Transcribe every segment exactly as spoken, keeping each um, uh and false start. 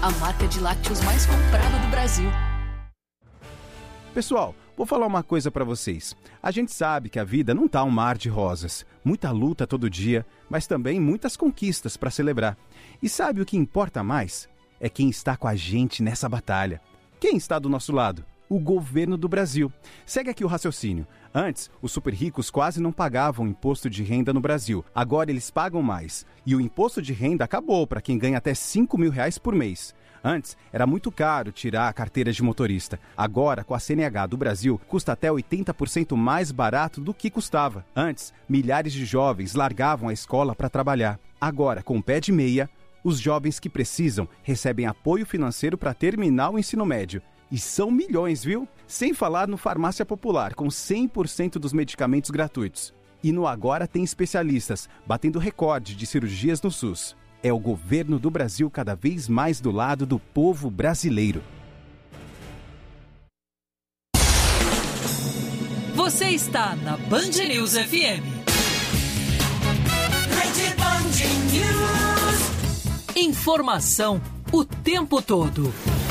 a marca de lácteos mais comprada do Brasil. Pessoal, vou falar uma coisa pra vocês. A gente sabe que a vida não tá um mar de rosas. Muita luta todo dia, mas também muitas conquistas pra celebrar. E sabe o que importa mais? É quem está com a gente nessa batalha. Quem está do nosso lado? O governo do Brasil. Segue aqui o raciocínio. Antes, os super ricos quase não pagavam imposto de renda no Brasil. Agora eles pagam mais. E o imposto de renda acabou para quem ganha até cinco mil reais por mês. Antes, era muito caro tirar a carteira de motorista. Agora, com a C N H do Brasil, custa até oitenta por cento mais barato do que custava. Antes, milhares de jovens largavam a escola para trabalhar. Agora, com o pé de meia, os jovens que precisam recebem apoio financeiro para terminar o ensino médio. E são milhões, viu? Sem falar no Farmácia Popular, com cem por cento dos medicamentos gratuitos. E no Agora tem especialistas, batendo recorde de cirurgias no SUS. É o governo do Brasil cada vez mais do lado do povo brasileiro. Você está na Band News F M. Rede Band News. Informação o tempo todo.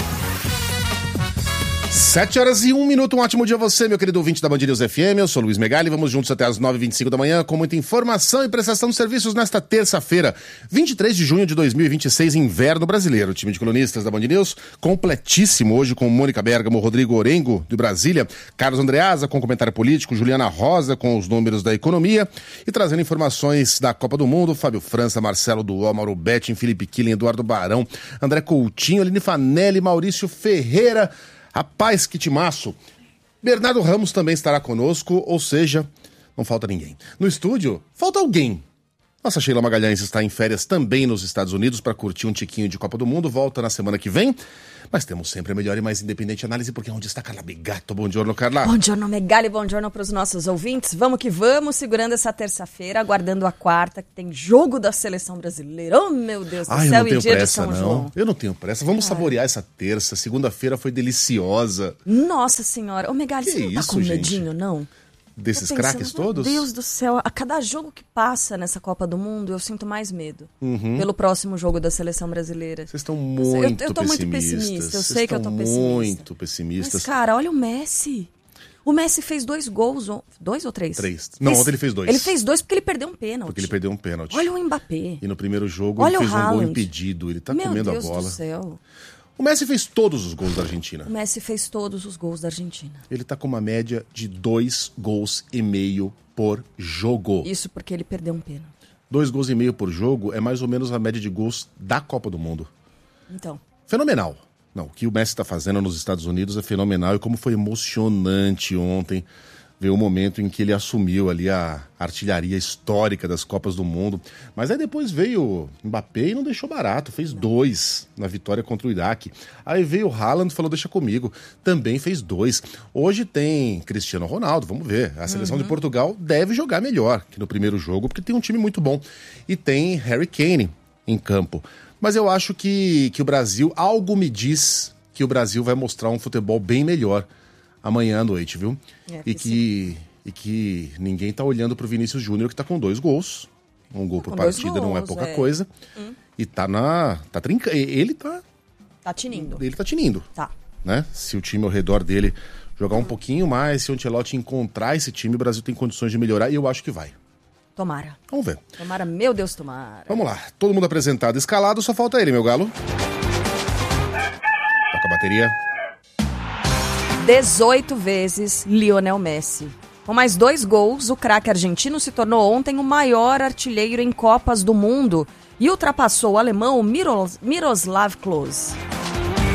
Sete horas e um minuto, um ótimo dia a você, meu querido ouvinte da Band News F M. Eu sou Luiz Megali, vamos juntos até as nove e vinte e cinco da manhã com muita informação e prestação de serviços nesta terça-feira, vinte e três de junho de dois mil e vinte e seis, inverno brasileiro. O time de colunistas da Band News completíssimo hoje com Mônica Bergamo, Rodrigo Orengo de Brasília, Carlos Andreasa com comentário político, Juliana Rosa com os números da economia e trazendo informações da Copa do Mundo, Fábio França, Marcelo Duó, Mauro Betting, Felipe Killen, Eduardo Barão, André Coutinho, Aline Fanelli, Maurício Ferreira. Rapaz, que timaço! Bernardo Ramos também estará conosco, ou seja, não falta ninguém. No estúdio, falta alguém. Nossa Sheila Magalhães está em férias também nos Estados Unidos para curtir um tiquinho de Copa do Mundo, volta na semana que vem. Mas temos sempre a melhor e mais independente análise, porque é onde está Carla Bigato. Bom giorno, Carla. Bom giorno, Megali. Bom giorno para os nossos ouvintes. Vamos que vamos, segurando essa terça-feira, aguardando a quarta, que tem jogo da Seleção Brasileira. Oh, meu Deus do Ai, céu, eu não tenho e dia pressa, de São não. João. Eu não tenho pressa. Vamos Cara. saborear essa terça. Segunda-feira foi deliciosa. Nossa Senhora. Ô, Megali, Que você não tá isso, com gente? medinho, não? Desses Tô pensando, craques todos? Meu Deus do céu, a cada jogo que passa nessa Copa do Mundo, eu sinto mais medo. Uhum. Pelo próximo jogo da Seleção Brasileira. Vocês estão muito eu, eu tô muito pessimistas. pessimista, eu Vocês sei que eu tô estão pessimista. muito pessimistas. Mas, cara, olha o Messi. O Messi fez dois gols, on- dois ou três? Três. Não, ontem ele fez dois. Ele fez dois porque ele perdeu um pênalti. Porque ele perdeu um pênalti. Olha o Mbappé. E no primeiro jogo Olha ele o fez um gol Haaland. impedido. Ele tá Meu comendo Deus a bola. do céu. O Messi fez todos os gols da Argentina. O Messi fez todos os gols da Argentina. Ele tá com uma média de dois gols e meio por jogo. Isso porque ele perdeu um pênalti. Dois gols e meio por jogo é mais ou menos a média de gols da Copa do Mundo. Então, Fenomenal. Não, o que o Messi tá fazendo nos Estados Unidos é fenomenal. E como foi emocionante ontem ver o momento em que ele assumiu ali a artilharia histórica das Copas do Mundo. Mas aí depois veio o Mbappé e não deixou barato, fez dois na vitória contra o Iraque. Aí veio o Haaland e falou, deixa comigo, também fez dois. Hoje tem Cristiano Ronaldo, vamos ver. A seleção Uhum. de Portugal deve jogar melhor que no primeiro jogo, porque tem um time muito bom. E tem Harry Kane em campo. Mas eu acho que, que o Brasil, algo me diz que o Brasil vai mostrar um futebol bem melhor amanhã à noite, viu? É, e, que, e que ninguém tá olhando pro Vinícius Júnior, que tá com dois gols. Um gol Tá por com dois partida não é gols, pouca é. coisa. Hum. E tá na... tá trincando. Ele tá... tá tinindo. Ele tá tinindo, Tá. né? Se o time ao redor dele jogar um pouquinho mais, se o Ancelotti encontrar esse time, o Brasil tem condições de melhorar e eu acho que vai. Tomara. Vamos ver. Tomara, meu Deus, tomara. Vamos lá. Todo mundo apresentado, escalado, só falta ele, meu galo. Toca a bateria. dezoito vezes Lionel Messi. Com mais dois gols, o craque argentino se tornou ontem o maior artilheiro em Copas do Mundo e ultrapassou o alemão Miros- Miroslav Klose.